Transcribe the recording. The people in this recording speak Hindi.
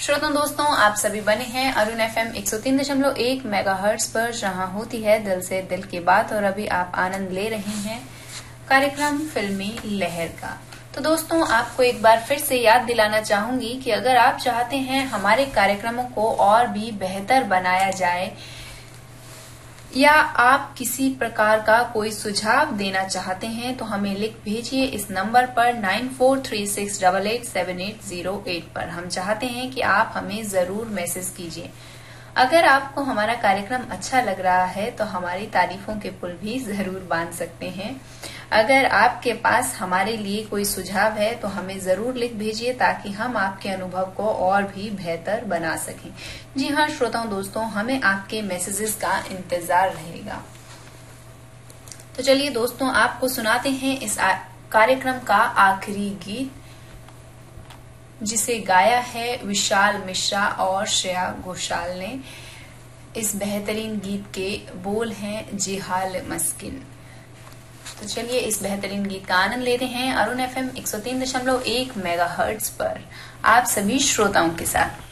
श्रोता दोस्तों, आप सभी बने हैं अरुण FM 103.1 मेगाहर्ट्ज पर, जहां होती है दिल से दिल की बात। और अभी आप आनंद ले रहे हैं कार्यक्रम फिल्मी लहर का। तो दोस्तों, आपको एक बार फिर से याद दिलाना चाहूंगी कि अगर आप चाहते हैं हमारे कार्यक्रमों को और भी बेहतर बनाया जाए या आप किसी प्रकार का कोई सुझाव देना चाहते हैं तो हमें लिख भेजिए इस नंबर पर 9436887808 पर। हम चाहते हैं कि आप हमें जरूर मैसेज कीजिए। अगर आपको हमारा कार्यक्रम अच्छा लग रहा है तो हमारी तारीफों के पुल भी जरूर बांध सकते हैं। अगर आपके पास हमारे लिए कोई सुझाव है तो हमें जरूर लिख भेजिए ताकि हम आपके अनुभव को और भी बेहतर बना सकें। जी हाँ श्रोताओं दोस्तों, हमें आपके मैसेजेस का इंतजार रहेगा। तो चलिए दोस्तों, आपको सुनाते हैं इस कार्यक्रम का आखिरी गीत, जिसे गाया है विशाल मिश्रा और श्रेया घोषाल ने। इस बेहतरीन गीत के बोल हैं जिहाल मस्किन। तो चलिए इस बेहतरीन गीत का आनंद लेते हैं अरुण FM 103.1 मेगाहर्ट्ज पर आप सभी श्रोताओं के साथ।